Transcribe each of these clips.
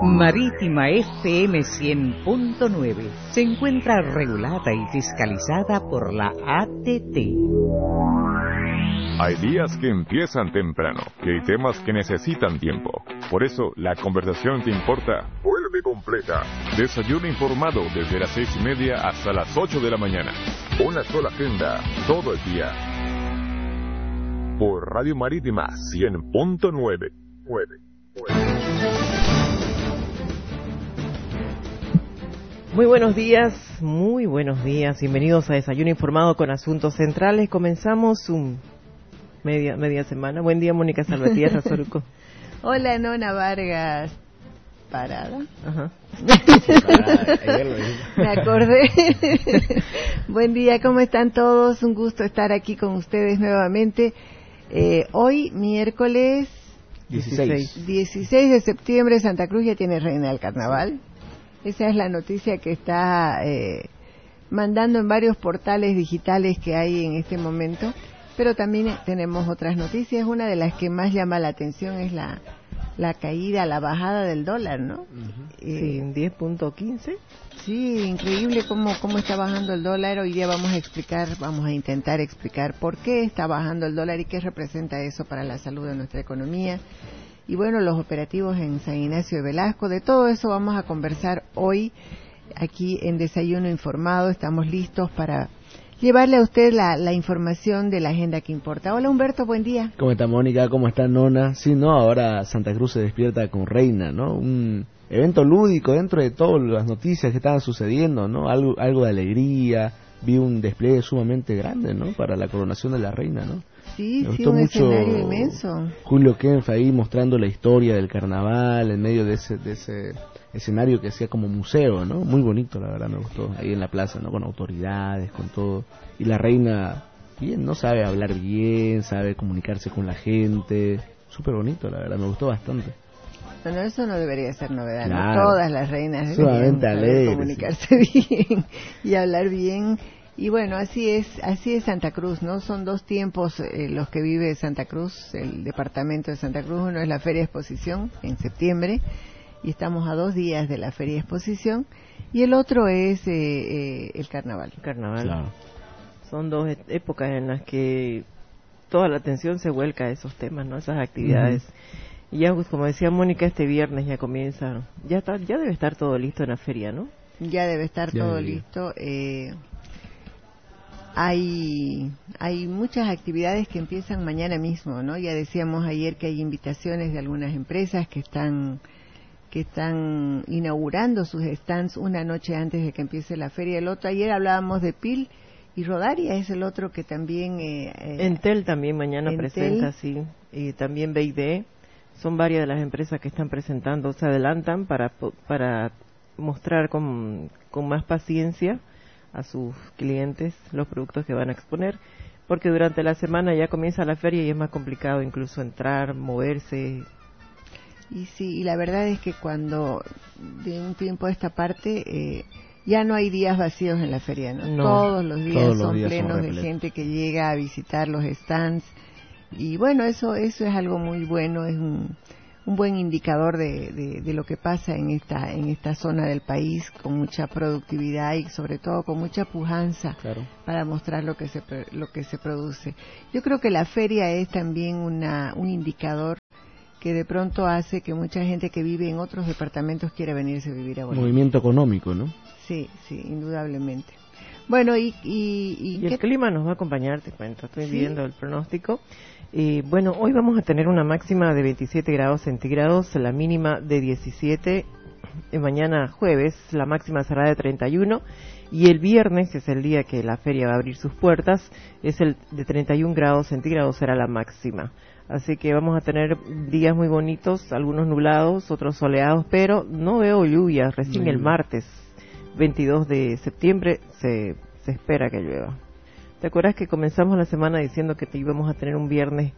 Marítima FM 100.9 se encuentra regulada y fiscalizada por la ATT. Hay días que empiezan temprano, que hay temas que necesitan tiempo. Por eso, la conversación que importa vuelve completa. Desayuno informado desde las 6:30 hasta las 8 de la mañana. Una sola agenda, todo el día. Por Radio Marítima 100.9. Muy buenos días, bienvenidos a Desayuno Informado con Asuntos Centrales. Comenzamos media semana. Buen día, Mónica Salvatierra, Soruco. Hola, Nona Vargas. Parada. Ajá. Me acordé. Buen día, ¿cómo están todos? Un gusto estar aquí con ustedes nuevamente. Hoy, miércoles 16 de septiembre, Santa Cruz ya tiene reina del carnaval. Esa es la noticia que está mandando en varios portales digitales que hay en este momento. Pero también tenemos otras noticias. Una de las que más llama la atención es la caída, la bajada del dólar, ¿no? Sí, 10.15. Sí, increíble cómo está bajando el dólar. Hoy día vamos a intentar explicar por qué está bajando el dólar y qué representa eso para la salud de nuestra economía. Y bueno, los operativos en San Ignacio de Velasco, de todo eso vamos a conversar hoy aquí en Desayuno Informado. Estamos listos para llevarle a usted la información de la agenda que importa. Hola Humberto, buen día. ¿Cómo está Mónica? ¿Cómo está Nona? Sí, no, ahora Santa Cruz se despierta con reina, ¿no? Un evento lúdico dentro de todas las noticias que estaban sucediendo, ¿no? Algo de alegría, vi un despliegue sumamente grande, ¿no? Para la coronación de la reina, ¿no? Sí, un escenario inmenso. Julio Kempf ahí mostrando la historia del carnaval en medio de ese escenario que hacía como museo, ¿no? Muy bonito, la verdad, me gustó. Ahí en la plaza, ¿no? Con autoridades, con todo. Y la reina, bien, ¿no? Sabe hablar bien, sabe comunicarse con la gente. Súper bonito, la verdad, me gustó bastante. Bueno, eso no debería ser novedad, claro. ¿no? Todas las reinas deberían saber comunicarse bien y hablar bien. Y bueno, así es Santa Cruz, ¿no? Son dos tiempos los que vive Santa Cruz, el departamento de Santa Cruz. Uno es la Feria de Exposición en septiembre, y estamos a 2 días de la Feria de Exposición, y el otro es el Carnaval. Claro. Son dos épocas en las que toda la atención se vuelca a esos temas, ¿no? Esas actividades. Y ya, como decía Mónica, este viernes ya comienza, ya debe estar todo listo en la feria, ¿no? Ya debe estar todo listo. Hay muchas actividades que empiezan mañana mismo, ¿no? Ya decíamos ayer que hay invitaciones de algunas empresas que están inaugurando sus stands una noche antes de que empiece la feria. Ayer hablábamos de PIL y Rodaria, es el otro que también... Entel también mañana presenta, sí, y también BID. Son varias de las empresas que están presentando, se adelantan para mostrar con más paciencia a sus clientes los productos que van a exponer, porque durante la semana ya comienza la feria y es más complicado incluso entrar, moverse. Y sí, y la verdad es que cuando de un tiempo a esta parte ya no hay días vacíos en la feria, ¿no? Todos los días son plenos de gente que llega a visitar los stands, y bueno, eso es algo muy bueno, es un buen indicador de lo que pasa en esta zona del país, con mucha productividad y sobre todo con mucha pujanza, claro, para mostrar lo que se produce. Yo creo que la feria es también un indicador que de pronto hace que mucha gente que vive en otros departamentos quiera venirse a vivir a Bolivia. Movimiento económico, ¿no? Sí, indudablemente. Bueno, y el clima nos va a acompañar, te cuento, estoy viendo el pronóstico. Bueno, hoy vamos a tener una máxima de 27 grados centígrados, la mínima de 17, mañana jueves la máxima será de 31, y el viernes, que es el día que la feria va a abrir sus puertas, es el de 31 grados centígrados será la máxima. Así que vamos a tener días muy bonitos, algunos nublados, otros soleados, pero no veo lluvias, recién el martes 22 de septiembre se espera que llueva. ¿Te acuerdas que comenzamos la semana diciendo que íbamos a tener un viernes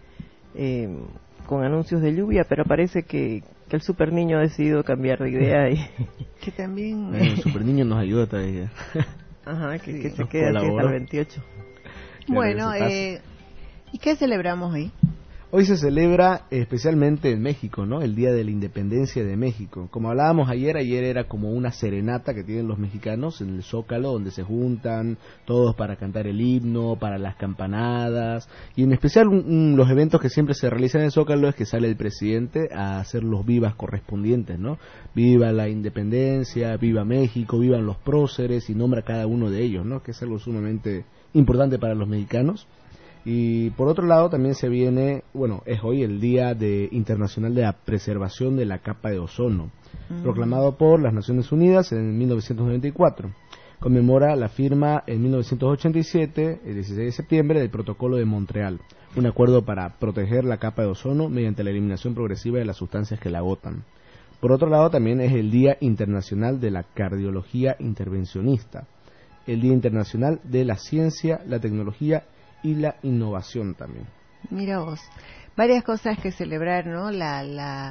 con anuncios de lluvia, pero parece que el super niño ha decidido cambiar de idea y que también el super niño nos ayuda todavía. Ajá, que se quede así hasta el 28. Bueno, ¿y qué celebramos hoy? Hoy se celebra especialmente en México, ¿no? El Día de la Independencia de México. Como hablábamos ayer era como una serenata que tienen los mexicanos en el Zócalo, donde se juntan todos para cantar el himno, para las campanadas, y en especial los eventos que siempre se realizan en el Zócalo es que sale el presidente a hacer los vivas correspondientes, ¿no? Viva la independencia, viva México, vivan los próceres, y nombra a cada uno de ellos, ¿no? Que es algo sumamente importante para los mexicanos. Y por otro lado también se viene, es hoy el Día Internacional de la Preservación de la Capa de Ozono, proclamado por las Naciones Unidas en 1994. Conmemora la firma en 1987, el 16 de septiembre, del Protocolo de Montreal, un acuerdo para proteger la capa de ozono mediante la eliminación progresiva de las sustancias que la agotan. Por otro lado también es el Día Internacional de la Cardiología Intervencionista, el Día Internacional de la Ciencia, la Tecnología y la Innovación también. Mira vos, varias cosas que celebrar, ¿no? La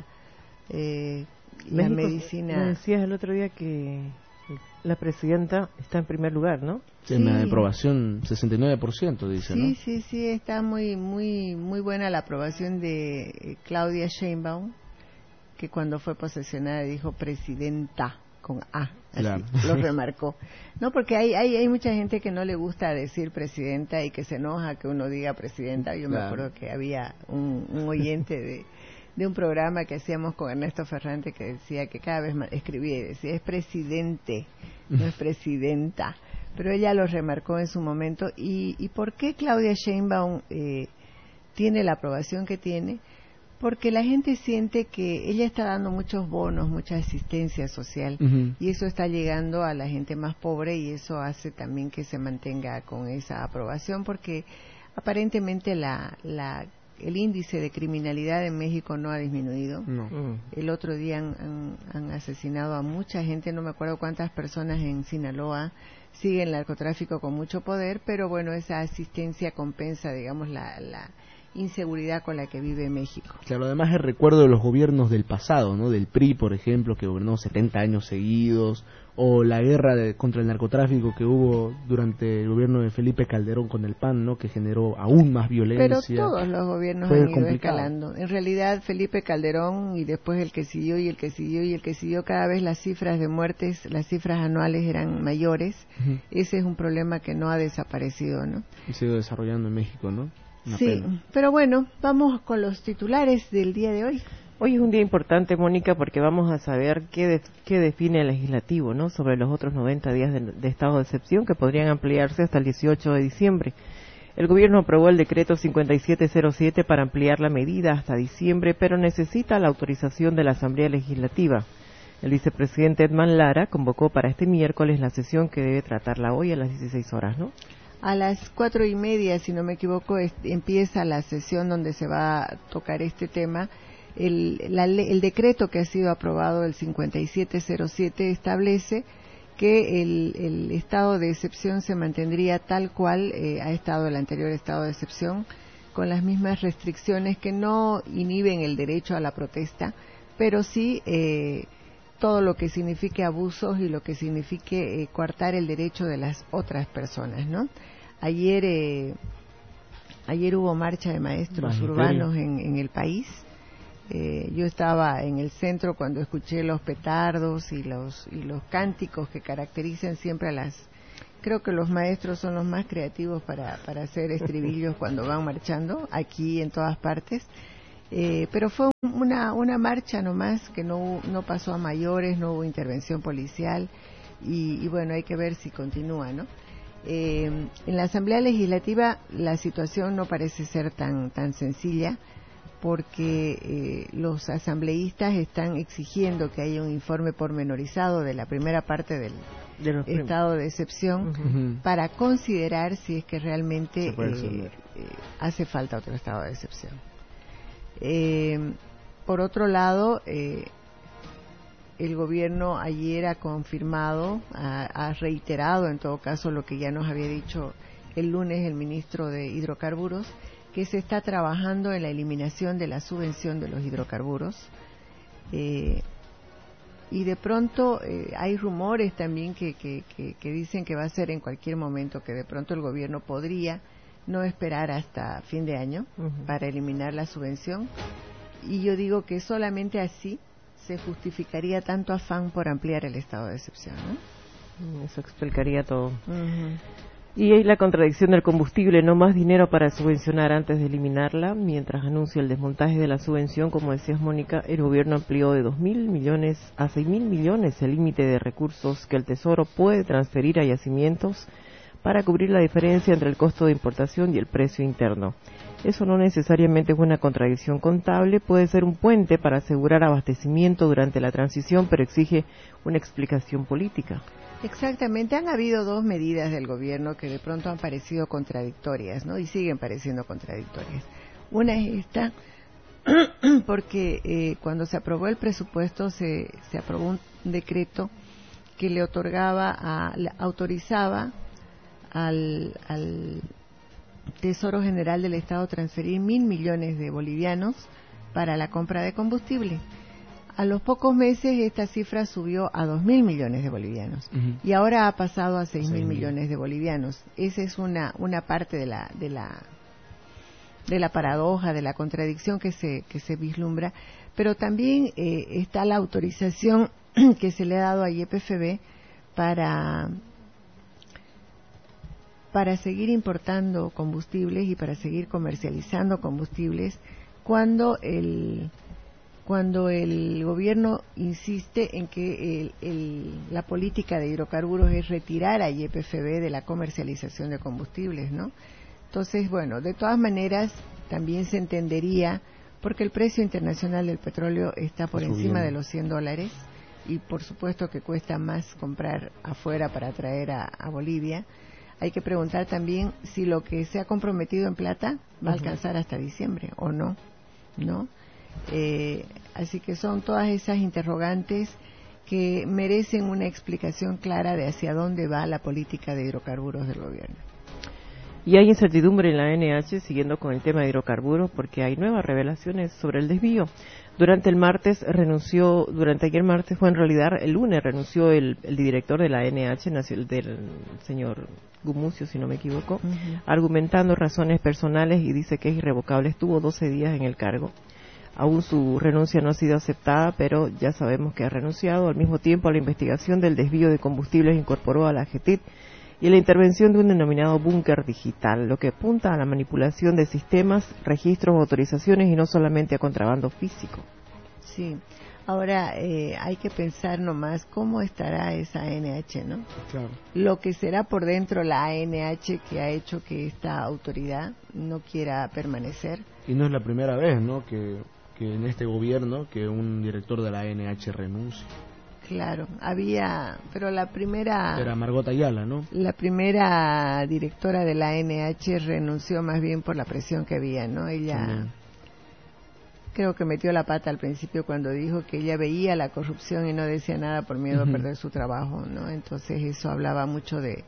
medicina. Me decías el otro día que la presidenta está en primer lugar, ¿no? Sí, en la aprobación 69% dice, ¿no? Sí, está muy buena la aprobación de Claudia Sheinbaum, que cuando fue posesionada dijo presidenta con A, claro. Lo remarcó. No, porque hay mucha gente que no le gusta decir presidenta y que se enoja que uno diga presidenta. Yo me acuerdo que había un oyente de un programa que hacíamos con Ernesto Ferrante que decía que cada vez más escribía y decía es presidente, no es presidenta. Pero ella lo remarcó en su momento. ¿Y por qué Claudia Sheinbaum tiene la aprobación que tiene? Porque la gente siente que ella está dando muchos bonos, mucha asistencia social, y eso está llegando a la gente más pobre, y eso hace también que se mantenga con esa aprobación, porque aparentemente el índice de criminalidad en México no ha disminuido. No. El otro día han asesinado a mucha gente, no me acuerdo cuántas personas en Sinaloa. Sigue el narcotráfico con mucho poder, pero bueno, esa asistencia compensa, digamos, la inseguridad con la que vive México. Claro, además el recuerdo de los gobiernos del pasado, ¿no? Del PRI, por ejemplo, que gobernó 70 años seguidos, o la guerra contra el narcotráfico que hubo durante el gobierno de Felipe Calderón con el PAN, ¿no? Que generó aún más violencia. Pero todos los gobiernos han ido escalando. En realidad, Felipe Calderón y después el que siguió y el que siguió y el que siguió, cada vez las cifras de muertes, las cifras anuales eran mayores. Ese es un problema que no ha desaparecido, ¿no? Y se ha ido desarrollando en México, ¿no? Sí, pero bueno, vamos con los titulares del día de hoy. Hoy es un día importante, Mónica, porque vamos a saber qué define el legislativo, ¿no? Sobre los otros 90 días de estado de excepción que podrían ampliarse hasta el 18 de diciembre. El gobierno aprobó el decreto 5707 para ampliar la medida hasta diciembre, pero necesita la autorización de la Asamblea Legislativa. El vicepresidente Edman Lara convocó para este miércoles la sesión que debe tratarla hoy a las 16 horas, ¿no? A las 4:30, si no me equivoco, empieza la sesión donde se va a tocar este tema. El decreto que ha sido aprobado, el 5707, establece que el estado de excepción se mantendría tal cual ha estado el anterior estado de excepción, con las mismas restricciones que no inhiben el derecho a la protesta, pero sí todo lo que signifique abusos y lo que signifique coartar el derecho de las otras personas, ¿no? Ayer hubo marcha de maestros urbanos en el país. Yo estaba en el centro cuando escuché los petardos y los cánticos que caracterizan siempre creo que los maestros son los más creativos para hacer estribillos cuando van marchando, aquí en todas partes. Pero fue una marcha nomás que no pasó a mayores, no hubo intervención policial y bueno, hay que ver si continúa, ¿no? En la Asamblea Legislativa la situación no parece ser tan sencilla, porque los asambleístas están exigiendo que haya un informe pormenorizado de la primera parte del estado de excepción para considerar si es que realmente hace falta otro estado de excepción. Por otro lado, el gobierno ayer ha confirmado, ha reiterado en todo caso lo que ya nos había dicho el lunes el ministro de Hidrocarburos, que se está trabajando en la eliminación de la subvención de los hidrocarburos. Y de pronto hay rumores también que dicen que va a ser en cualquier momento, que de pronto el gobierno podría no esperar hasta fin de año para eliminar la subvención. Y yo digo que solamente así se justificaría tanto afán por ampliar el estado de excepción, ¿no? Eso explicaría todo. Y hay la contradicción del combustible, no más dinero para subvencionar antes de eliminarla. Mientras anuncia el desmontaje de la subvención, como decías, Mónica, el gobierno amplió de 2.000 millones a 6.000 millones el límite de recursos que el Tesoro puede transferir a yacimientos para cubrir la diferencia entre el costo de importación y el precio interno. Eso no necesariamente es una contradicción contable, puede ser un puente para asegurar abastecimiento durante la transición, pero exige una explicación política. Exactamente, han habido dos medidas del gobierno que de pronto han parecido contradictorias, ¿no? Y siguen pareciendo contradictorias. Una es esta, porque cuando se aprobó el presupuesto se aprobó un decreto que le autorizaba al Tesoro General del Estado transferir 1.000 millones de bolivianos para la compra de combustible. A los pocos meses esta cifra subió a 2.000 millones de bolivianos y ahora ha pasado a 6.000 millones de bolivianos. Esa es una parte de la paradoja, de la contradicción que se vislumbra, pero también está la autorización que se le ha dado a YPFB para seguir importando combustibles y para seguir comercializando combustibles cuando el gobierno insiste en que la política de hidrocarburos es retirar a YPFB de la comercialización de combustibles, ¿no? Entonces, bueno, de todas maneras también se entendería, porque el precio internacional del petróleo está por encima de los $100 y por supuesto que cuesta más comprar afuera para traer a Bolivia. Hay que preguntar también si lo que se ha comprometido en plata va a alcanzar hasta diciembre o no, ¿no? Así que son todas esas interrogantes que merecen una explicación clara de hacia dónde va la política de hidrocarburos del gobierno. Y hay incertidumbre en la ANH, siguiendo con el tema de hidrocarburos, porque hay nuevas revelaciones sobre el desvío. Durante ayer martes fue en realidad el lunes, renunció el director de la ANH, del señor Gumucio, si no me equivoco, argumentando razones personales y dice que es irrevocable. Estuvo 12 días en el cargo. Aún su renuncia no ha sido aceptada, pero ya sabemos que ha renunciado. Al mismo tiempo, la investigación del desvío de combustibles incorporó a la AGETIP y la intervención de un denominado búnker digital, lo que apunta a la manipulación de sistemas, registros, autorizaciones y no solamente a contrabando físico. Sí, ahora hay que pensar nomás cómo estará esa ANH, ¿no? Claro. Lo que será por dentro la ANH que ha hecho que esta autoridad no quiera permanecer. Y no es la primera vez, ¿no?, que en este gobierno que un director de la ANH renuncie. Claro, pero la primera... Era Margot Ayala, ¿no? La primera directora de la ANH renunció más bien por la presión que había, ¿no? Ella creo que metió la pata al principio cuando dijo que ella veía la corrupción y no decía nada por miedo a perder su trabajo, ¿no? Entonces eso hablaba mucho de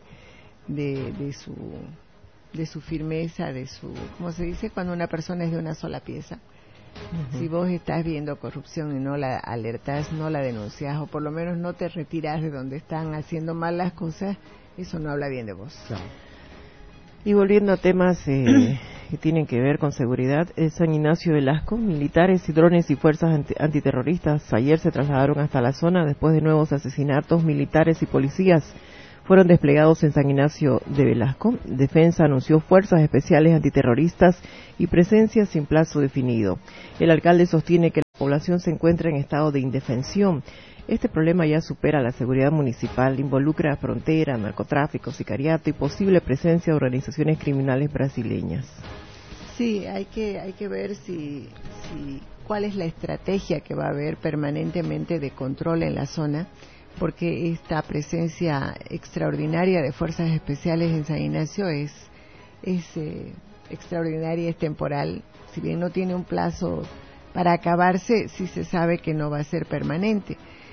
su firmeza, de su... ¿Cómo se dice? Cuando una persona es de una sola pieza. Si vos estás viendo corrupción y no la alertás, no la denunciás, o por lo menos no te retirás de donde están haciendo mal las cosas, eso no habla bien de vos. Claro. Y volviendo a temas que tienen que ver con seguridad, San Ignacio Velasco, militares y drones y fuerzas antiterroristas ayer se trasladaron hasta la zona después de nuevos asesinatos. Militares y policías fueron desplegados en San Ignacio de Velasco. Defensa anunció fuerzas especiales antiterroristas y presencia sin plazo definido. El alcalde sostiene que la población se encuentra en estado de indefensión. Este problema ya supera la seguridad municipal, involucra frontera, narcotráfico, sicariato y posible presencia de organizaciones criminales brasileñas. Sí, hay que ver cuál es la estrategia que va a haber permanentemente de control en la zona, porque esta presencia extraordinaria de fuerzas especiales en San Ignacio es extraordinaria, es temporal. Si bien no tiene un plazo para acabarse, sí se sabe que no va a ser permanente.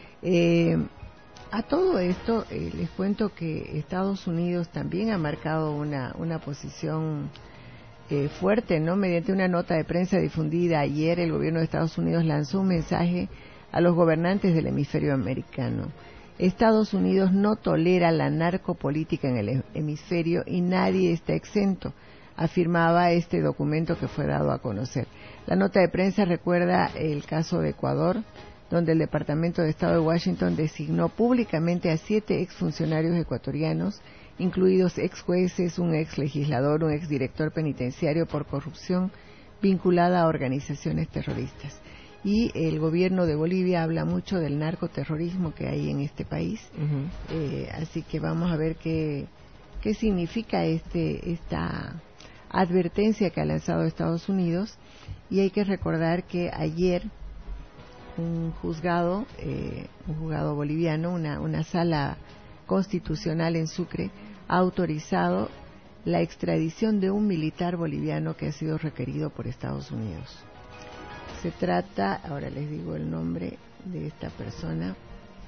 A todo esto les cuento que Estados Unidos también ha marcado una posición fuerte, ¿no? Mediante una nota de prensa difundida ayer, el gobierno de Estados Unidos lanzó un mensaje a los gobernantes del hemisferio americano. Estados Unidos no tolera la narcopolítica en el hemisferio y nadie está exento. afirmaba este documento que fue dado a conocer. La nota de prensa recuerda el caso de Ecuador, donde el Departamento de Estado de Washington designó públicamente a 7 exfuncionarios ecuatorianos, incluidos ex jueces, un ex legislador, un ex director penitenciario por corrupción vinculada a organizaciones terroristas. Y el gobierno de Bolivia habla mucho del narcoterrorismo que hay en este país, así que vamos a ver qué significa esta advertencia que ha lanzado Estados Unidos. Y hay que recordar que ayer un juzgado boliviano, una sala constitucional en Sucre, ha autorizado la extradición de un militar boliviano que ha sido requerido por Estados Unidos. Se trata, ahora les digo el nombre de esta persona,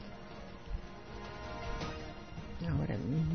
ahora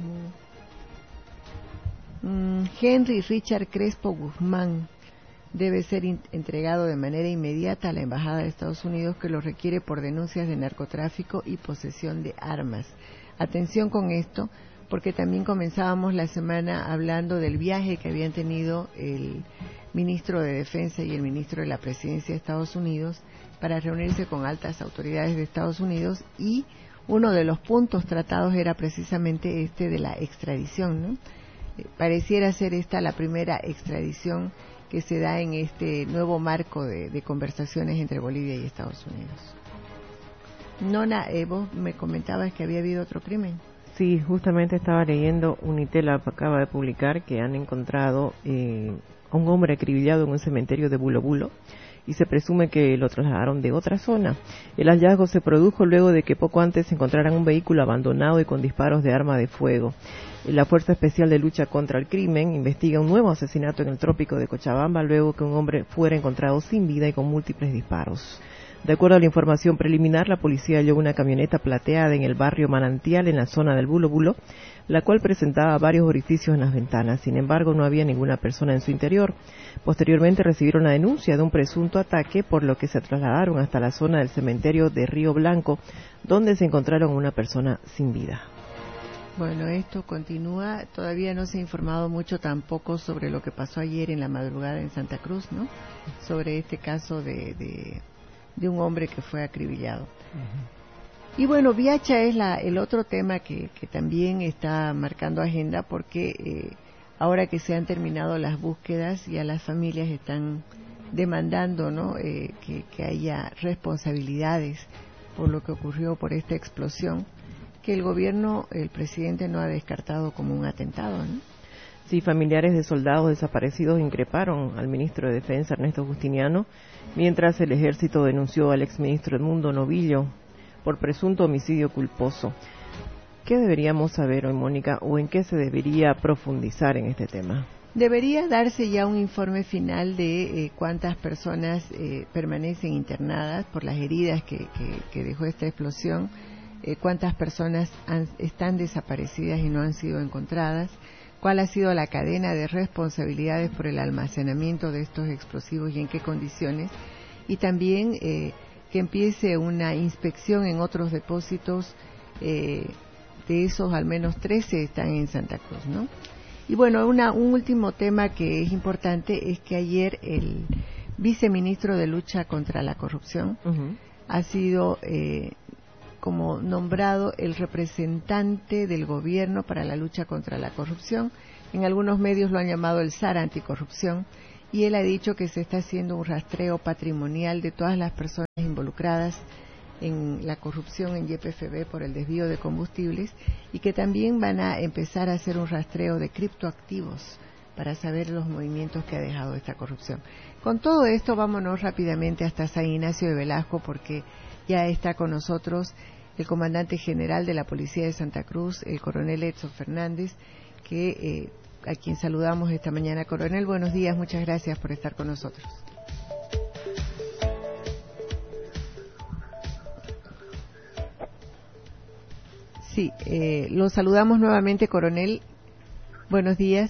mismo, Henry Richard Crespo Guzmán, debe ser entregado de manera inmediata a la Embajada de Estados Unidos, que lo requiere por denuncias de narcotráfico y posesión de armas. Atención con esto, porque también comenzábamos la semana hablando del viaje que habían tenido el ministro de Defensa y el ministro de la Presidencia de Estados Unidos para reunirse con altas autoridades de Estados Unidos, y uno de los puntos tratados era precisamente este de la extradición, ¿no? Pareciera ser esta la primera extradición que se da en este nuevo marco de conversaciones entre Bolivia y Estados Unidos. Nona, vos me comentabas que había habido otro crimen. Sí, justamente estaba leyendo, Unitel acaba de publicar que han encontrado a un hombre acribillado en un cementerio de Bulo Bulo, y se presume que lo trasladaron de otra zona. El hallazgo se produjo luego de que poco antes encontraran un vehículo abandonado y con disparos de arma de fuego. La Fuerza Especial de Lucha contra el Crimen investiga un nuevo asesinato en el trópico de Cochabamba luego que un hombre fuera encontrado sin vida y con múltiples disparos. De acuerdo a la información preliminar, la policía halló una camioneta plateada en el barrio Manantial, en la zona del Bulo Bulo, la cual presentaba varios orificios en las ventanas. Sin embargo, no había ninguna persona en su interior. Posteriormente recibieron la denuncia de un presunto ataque, por lo que se trasladaron hasta la zona del cementerio de Río Blanco, donde se encontraron una persona sin vida. Bueno, esto continúa. Todavía no se ha informado mucho tampoco sobre lo que pasó ayer en la madrugada en Santa Cruz, ¿no? Sobre este caso de un hombre que fue acribillado. Y bueno, Viacha es el otro tema que también está marcando agenda, porque ahora que se han terminado las búsquedas, ya las familias están demandando, ¿no? Que haya responsabilidades por lo que ocurrió, por esta explosión, que el gobierno, el presidente, no ha descartado como un atentado, ¿no? Sí, familiares de soldados desaparecidos increparon al ministro de Defensa, Ernesto Justiniano, mientras el ejército denunció al exministro Edmundo Novillo por presunto homicidio culposo. ¿Qué deberíamos saber hoy, Mónica, o en qué se debería profundizar en este tema? Debería darse ya un informe final de cuántas personas permanecen internadas por las heridas que dejó esta explosión, cuántas personas están desaparecidas y no han sido encontradas, cuál ha sido la cadena de responsabilidades por el almacenamiento de estos explosivos y en qué condiciones, y también que empiece una inspección en otros depósitos. De esos, al menos 13 están en Santa Cruz, ¿no? Y bueno, un último tema que es importante es que ayer el viceministro de Lucha contra la Corrupción ha sido como nombrado el representante del gobierno para la lucha contra la corrupción. En algunos medios lo han llamado el zar anticorrupción, y él ha dicho que se está haciendo un rastreo patrimonial de todas las personas involucradas en la corrupción en YPFB por el desvío de combustibles, y que también van a empezar a hacer un rastreo de criptoactivos para saber los movimientos que ha dejado esta corrupción. Con todo esto, vámonos rápidamente hasta San Ignacio de Velasco, porque ya está con nosotros el comandante general de la Policía de Santa Cruz, el coronel Edson Fernández, a quien saludamos esta mañana. Coronel, buenos días, muchas gracias por estar con nosotros. Sí, lo saludamos nuevamente, coronel. Buenos días.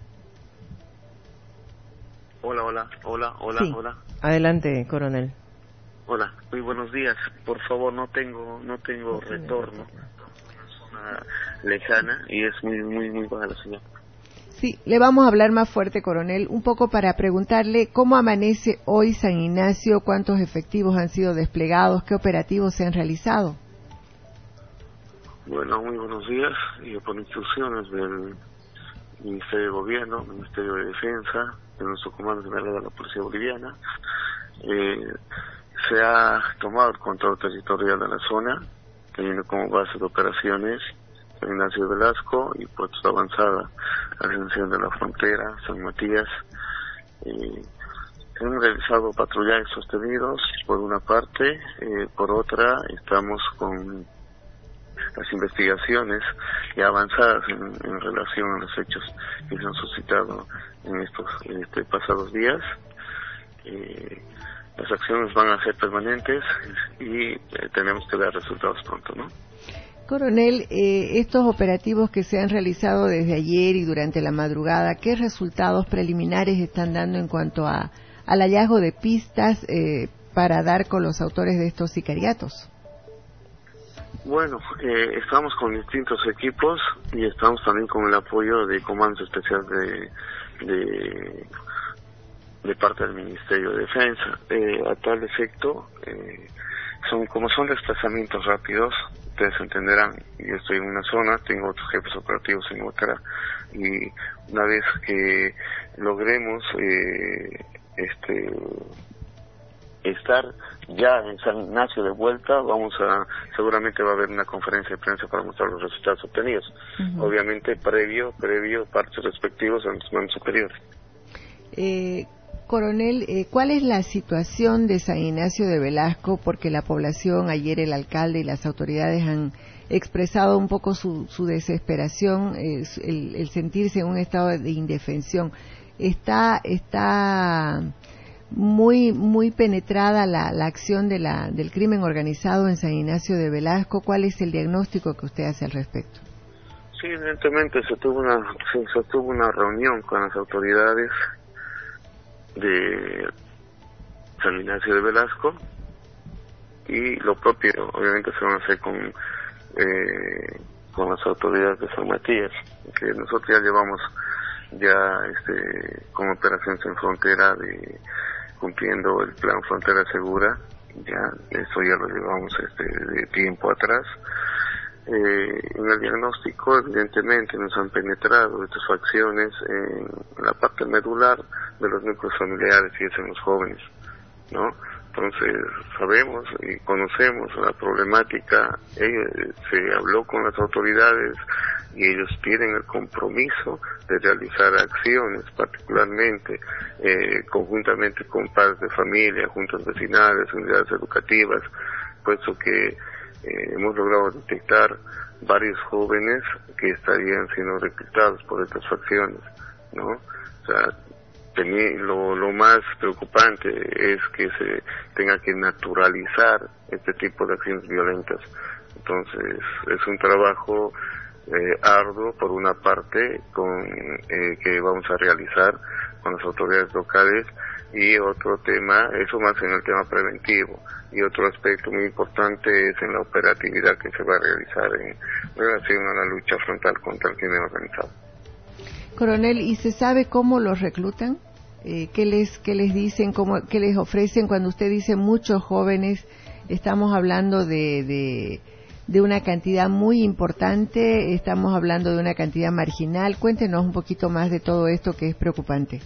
Hola. Sí. Hola. Adelante, coronel. Hola, muy buenos días. Por favor, no tengo retorno. Es una zona lejana y es muy baja la señal. Sí, le vamos a hablar más fuerte, coronel, un poco para preguntarle cómo amanece hoy San Ignacio, cuántos efectivos han sido desplegados, qué operativos se han realizado. Bueno, muy buenos días. Y por instrucciones del Ministerio de Gobierno, Ministerio de Defensa, de nuestro Comando General de la Policía Boliviana, se ha tomado el control territorial de la zona, teniendo como base de operaciones San Ignacio de Velasco y Puerto Avanzada, Ascensión de la Frontera, San Matías. Hemos realizado patrullajes sostenidos, por una parte, por otra, estamos con las investigaciones ya avanzadas en relación a los hechos que se han suscitado en estos pasados días. Las acciones van a ser permanentes y tenemos que dar resultados pronto, ¿no? Coronel, estos operativos que se han realizado desde ayer y durante la madrugada, ¿qué resultados preliminares están dando en cuanto al hallazgo de pistas para dar con los autores de estos sicariatos? Bueno, estamos con distintos equipos y estamos también con el apoyo de Comando Especial de parte del Ministerio de Defensa. A tal efecto, son desplazamientos rápidos. Ustedes entenderán, yo estoy en una zona, tengo otros jefes operativos en otra, y una vez que logremos estar ya en San Ignacio de vuelta, seguramente va a haber una conferencia de prensa para mostrar los resultados obtenidos. Uh-huh. Obviamente previo partes respectivos a los mandos superiores. Coronel, ¿cuál es la situación de San Ignacio de Velasco? Porque la población, ayer el alcalde y las autoridades han expresado un poco su desesperación, el sentirse en un estado de indefensión. Está muy penetrada la acción del crimen organizado en San Ignacio de Velasco. ¿Cuál es el diagnóstico que usted hace al respecto? Sí, evidentemente se tuvo una reunión con las autoridades de San Ignacio de Velasco, y lo propio obviamente se van a hacer con las autoridades de San Matías, que nosotros ya llevamos con operaciones en frontera, cumpliendo el plan Frontera Segura. Eso ya lo llevamos de tiempo atrás. En el diagnóstico, evidentemente, nos han penetrado estas facciones en la parte medular de los núcleos familiares, y es en los jóvenes, ¿no? Entonces, sabemos y conocemos la problemática. Se habló con las autoridades y ellos tienen el compromiso de realizar acciones, particularmente conjuntamente con padres de familia, juntas vecinales, unidades educativas, puesto que hemos logrado detectar varios jóvenes que estarían siendo reclutados por estas facciones, ¿no? O sea, lo más preocupante es que se tenga que naturalizar este tipo de acciones violentas. Entonces, es un trabajo arduo, por una parte, que vamos a realizar con las autoridades locales, y otro tema, eso más en el tema preventivo, y otro aspecto muy importante es en la operatividad que se va a realizar en relación a la lucha frontal contra el crimen organizado. Coronel, ¿y se sabe cómo los reclutan? ¿Qué les dicen? ¿Qué les ofrecen? Cuando usted dice muchos jóvenes, estamos hablando de una cantidad muy importante, estamos hablando de una cantidad marginal. Cuéntenos un poquito más de todo esto que es preocupante.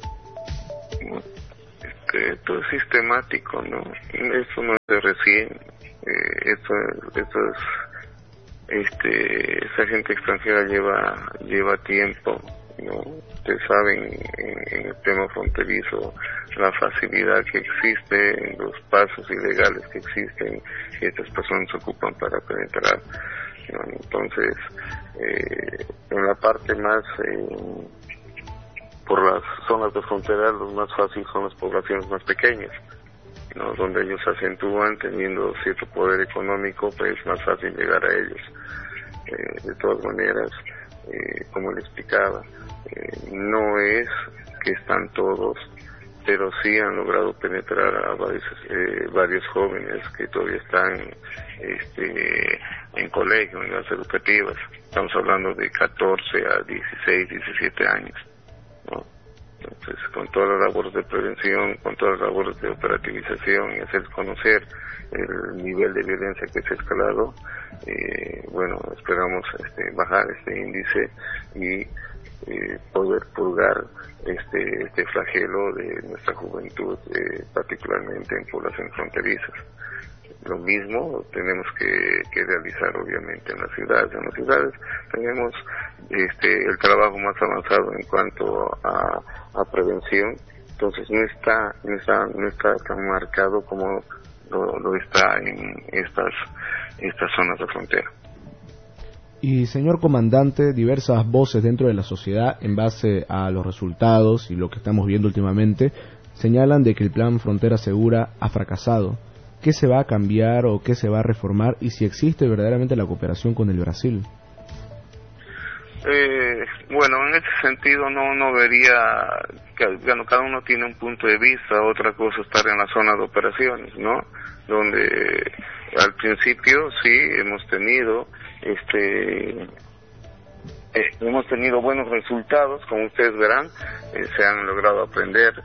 Esto es sistemático, ¿no? Esto no es de recién. Esto es esa gente extranjera lleva tiempo, ¿no? Ustedes saben, en el tema fronterizo, la facilidad que existe, en los pasos ilegales que existen, y estas personas se ocupan para penetrar, ¿no? Entonces, en la parte más por las zonas de frontera, lo más fácil son las poblaciones más pequeñas, ¿no? Donde ellos se acentúan, teniendo cierto poder económico, pues es más fácil llegar a ellos. De todas maneras, como le explicaba, no es que están todos, pero sí han logrado penetrar a varios jóvenes que todavía están en colegio, en unidades educativas. Estamos hablando de 14 a 16, 17 años, ¿no? Entonces, con todas las labores de prevención, con todas las labores de operativización y hacer conocer el nivel de violencia que se ha escalado, bueno, esperamos bajar este índice y poder purgar este flagelo de nuestra juventud, particularmente en poblaciones fronterizas. Lo mismo tenemos que realizar obviamente en las ciudades. En las ciudades tenemos el trabajo más avanzado en cuanto a prevención, entonces no está tan marcado como lo está en estas zonas de frontera. Y señor comandante, diversas voces dentro de la sociedad, en base a los resultados y lo que estamos viendo últimamente, señalan de que el Plan Frontera Segura ha fracasado. ¿Qué se va a cambiar o qué se va a reformar? Y si existe verdaderamente la cooperación con el Brasil. Bueno, en ese sentido no vería que, bueno, cada uno tiene un punto de vista. Otra cosa es estar en la zona de operaciones, ¿no? Donde al principio sí hemos tenido buenos resultados, como ustedes verán. Se han logrado aprender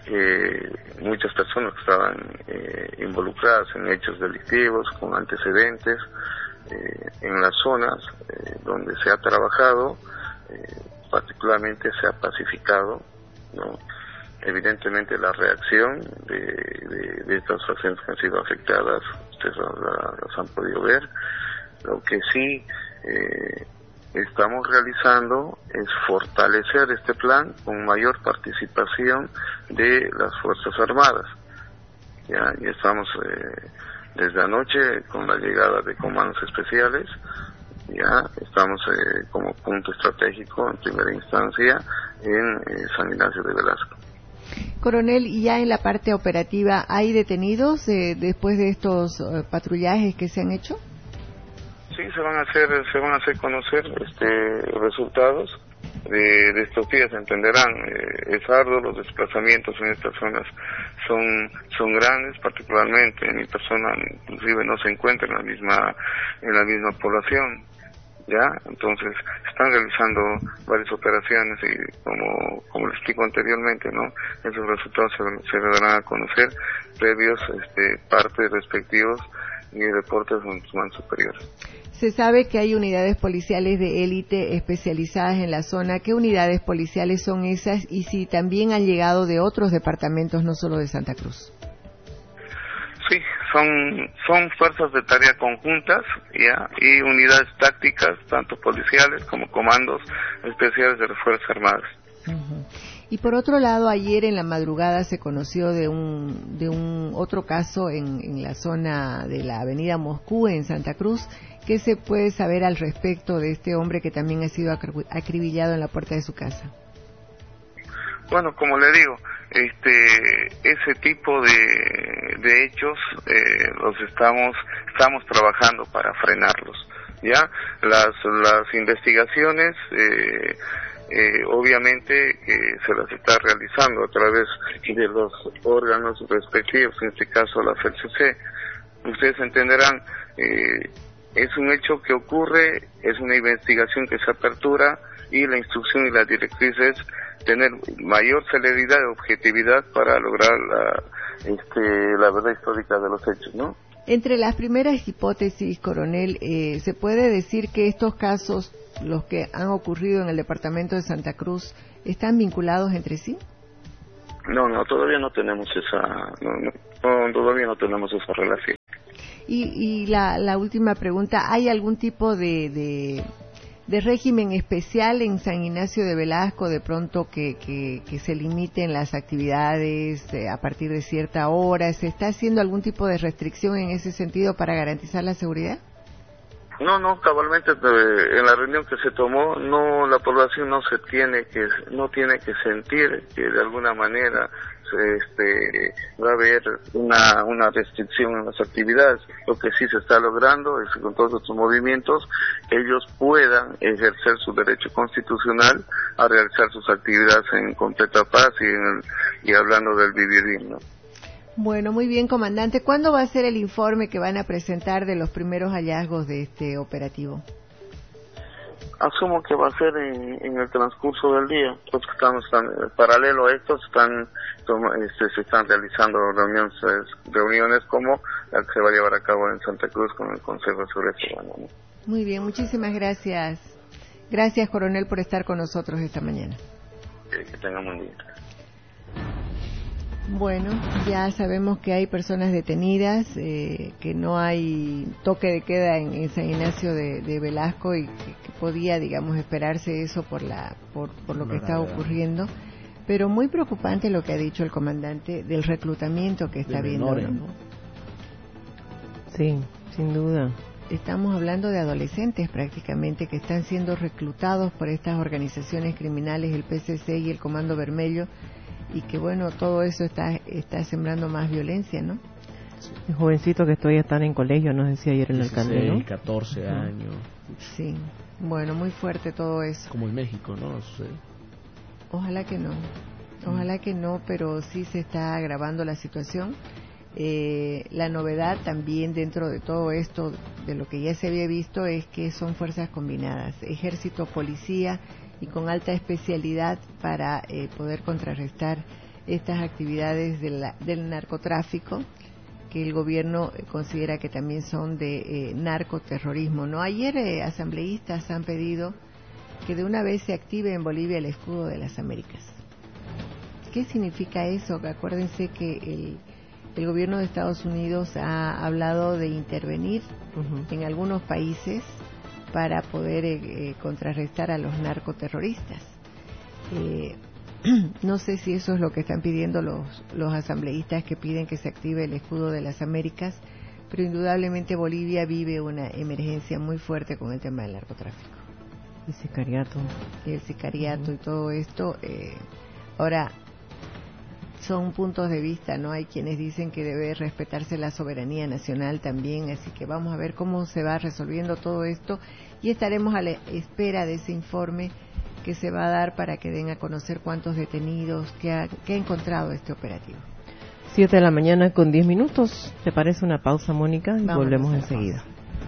muchas personas que estaban involucradas en hechos delictivos con antecedentes en las zonas donde se ha trabajado, particularmente se ha pacificado, ¿no? Evidentemente la reacción de estas facciones que han sido afectadas, ustedes las han podido ver. Lo que sí estamos realizando es fortalecer este plan con mayor participación de las Fuerzas Armadas. Ya estamos desde anoche con la llegada de comandos especiales, ya estamos como punto estratégico en primera instancia en San Ignacio de Velasco. Coronel, ¿y ya en la parte operativa hay detenidos después de estos patrullajes que se han hecho? Sí, se van a hacer conocer resultados de estos días. Entenderán, es arduo, los desplazamientos en estas zonas son grandes, particularmente mi persona inclusive no se encuentra en la misma población, ya. Entonces están realizando varias operaciones y como les explico anteriormente, ¿no? Esos resultados se darán a conocer previos partes respectivos y reportes de los mandos superiores. Se sabe que hay unidades policiales de élite especializadas en la zona. ¿Qué unidades policiales son esas? Y si también han llegado de otros departamentos, no solo de Santa Cruz. Sí, son fuerzas de tarea conjuntas, ya, y unidades tácticas, tanto policiales como comandos especiales de las Fuerzas Armadas. Uh-huh. Y por otro lado, ayer en la madrugada se conoció de un otro caso en la zona de la avenida Moscú, en Santa Cruz. ¿Qué se puede saber al respecto de este hombre que también ha sido acribillado en la puerta de su casa? Bueno, como le digo, ese tipo de hechos los estamos trabajando para frenarlos, ¿ya? Las investigaciones obviamente se las está realizando a través de los órganos respectivos, en este caso la FELCC. Ustedes entenderán, es un hecho que ocurre, es una investigación que se apertura y la instrucción y la directriz es tener mayor celeridad y objetividad para lograr la verdad histórica de los hechos, ¿no? Entre las primeras hipótesis, coronel, ¿se puede decir que estos casos, los que han ocurrido en el departamento de Santa Cruz, están vinculados entre sí? No, todavía no tenemos todavía no tenemos esa relación. Y la última pregunta, ¿hay algún tipo de régimen especial en San Ignacio de Velasco, de pronto que se limiten las actividades a partir de cierta hora? ¿Se está haciendo algún tipo de restricción en ese sentido para garantizar la seguridad? No, cabalmente en la reunión que se tomó, la población no tiene que sentir que de alguna manera va a haber una restricción en las actividades. Lo que sí se está logrando es que con todos estos movimientos ellos puedan ejercer su derecho constitucional a realizar sus actividades en completa paz y hablando del vivir digno. Bueno, muy bien, comandante. ¿Cuándo va a ser el informe que van a presentar de los primeros hallazgos de este operativo? Asumo que va a ser en el transcurso del día, porque estamos paralelo a esto, se están realizando reuniones como la que se va a llevar a cabo en Santa Cruz con el Consejo de Seguridad Ciudadana, ¿no? Muy bien, muchísimas gracias. Gracias, coronel, por estar con nosotros esta mañana. Que tengan un día. Bueno, ya sabemos que hay personas detenidas, que no hay toque de queda en San Ignacio de Velasco y que podía, digamos, esperarse eso por lo que está ocurriendo. Pero muy preocupante lo que ha dicho el comandante del reclutamiento que está viendo, ¿no? Sí, sin duda. Estamos hablando de adolescentes prácticamente que están siendo reclutados por estas organizaciones criminales, el PCC y el Comando Vermelho, y que bueno, todo eso está sembrando más violencia, ¿no? Sí. Jovencitos que todavía están en colegio, nos decía ayer el 16, alcalde, ¿no? 14 años. Sí, bueno, muy fuerte todo eso. Como en México, ¿no? Sí. Ojalá que no, pero sí se está agravando la situación. La novedad también dentro de todo esto, de lo que ya se había visto, es que son fuerzas combinadas, ejército, policía y con alta especialidad para poder contrarrestar estas actividades del narcotráfico, que el gobierno considera que también son de narcoterrorismo, ¿no? Ayer asambleístas han pedido que de una vez se active en Bolivia el escudo de las Américas. ¿Qué significa eso? Acuérdense que el gobierno de Estados Unidos ha hablado de intervenir en algunos países para poder contrarrestar a los narcoterroristas. No sé si eso es lo que están pidiendo los asambleístas, que piden que se active el escudo de las Américas, pero indudablemente Bolivia vive una emergencia muy fuerte con el tema del narcotráfico. El sicariato. El sicariato y todo esto. Ahora, son puntos de vista, ¿no? Hay quienes dicen que debe respetarse la soberanía nacional también, así que vamos a ver cómo se va resolviendo todo esto y estaremos a la espera de ese informe que se va a dar para que den a conocer cuántos detenidos, qué ha encontrado este operativo. 7 de la mañana con 10 minutos. ¿Te parece una pausa, Mónica? Y volvemos enseguida.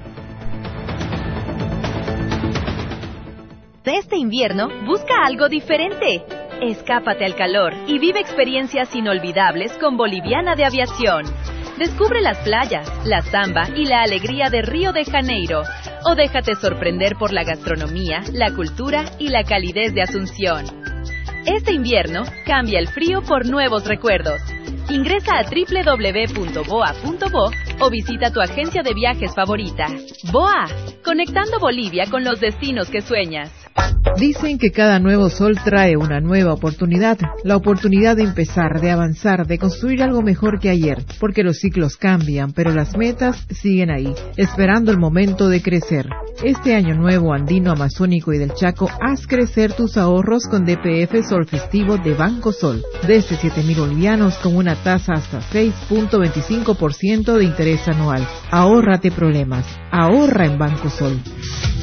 Este invierno, busca algo diferente. Escápate al calor y vive experiencias inolvidables con Boliviana de Aviación. Descubre las playas, la samba y la alegría de Río de Janeiro. O déjate sorprender por la gastronomía, la cultura y la calidez de Asunción. Este invierno, cambia el frío por nuevos recuerdos. Ingresa a www.boa.bo o visita tu agencia de viajes favorita. BOA, conectando Bolivia con los destinos que sueñas. Dicen que cada nuevo sol trae una nueva oportunidad, la oportunidad de empezar, de avanzar, de construir algo mejor que ayer, porque los ciclos cambian, pero las metas siguen ahí, esperando el momento de crecer. Este año nuevo andino, amazónico y del Chaco, haz crecer tus ahorros con DPF Sol Festivo de Banco Sol, desde 7.000 bolivianos con una tasa hasta 6.25% de interés anual. Ahórrate problemas, ahorra en Banco Sol.